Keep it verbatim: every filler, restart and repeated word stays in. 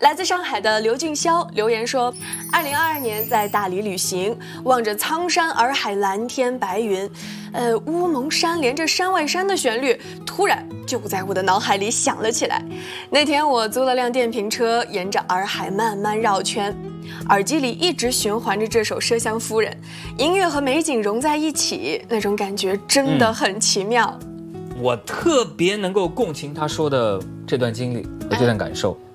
来自上海的刘俊霄留言说，二零二二年在大理旅行，望着苍山洱海蓝天白云，呃，乌蒙山连着山外山的旋律突然就在我的脑海里响了起来。那天我租了辆电瓶车，沿着洱海慢慢绕圈，耳机里一直循环着这首《麝香夫人》，音乐和美景融在一起，那种感觉真的很奇妙。 嗯，我特别能够共情他说的这段经历和这段感受。